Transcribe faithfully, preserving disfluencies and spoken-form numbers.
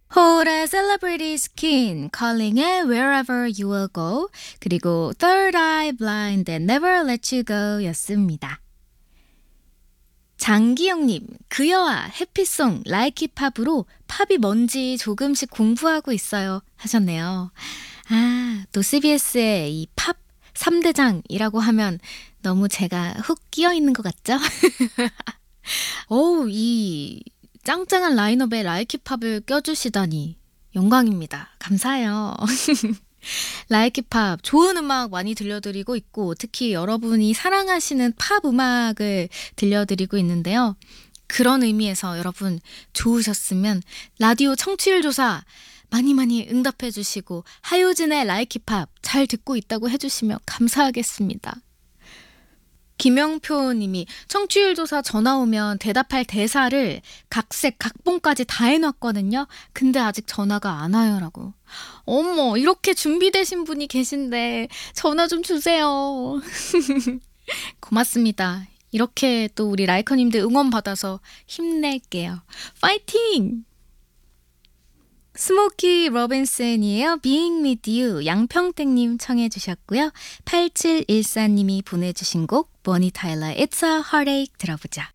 홀의 Celebrity Skin, Calling의 Wherever You Will Go, 그리고 Third Eye Blind의 Never Let You Go 였습니다. 장기영님, 그여와 해피송, 라이키팝으로 팝이 뭔지 조금씩 공부하고 있어요 하셨네요. 아, 또 씨비에스의 이 팝 삼 대장이라고 하면 너무 제가 훅 끼어 있는 것 같죠? 어우, 이 짱짱한 라인업에 라이키팝을 껴주시다니 영광입니다. 감사해요. 라이키팝 좋은 음악 많이 들려드리고 있고 특히 여러분이 사랑하시는 팝 음악을 들려드리고 있는데요. 그런 의미에서 여러분 좋으셨으면 라디오 청취율 조사 많이 많이 응답해 주시고 하효진의 라이키팝 잘 듣고 있다고 해주시면 감사하겠습니다. 김영표 님이 청취율 조사 전화 오면 대답할 대사를 각색 각본까지 다 해놨거든요. 근데 아직 전화가 안 와요라고. 어머, 이렇게 준비되신 분이 계신데 전화 좀 주세요. 고맙습니다. 이렇게 또 우리 라이커님들 응원받아서 힘낼게요. 파이팅! 스모키 로빈슨이에요. Being with you. 양평땡님 청해 주셨고요. 팔칠일사 님이 보내주신 곡 보니 타일러 It's a Heartache 들어보자.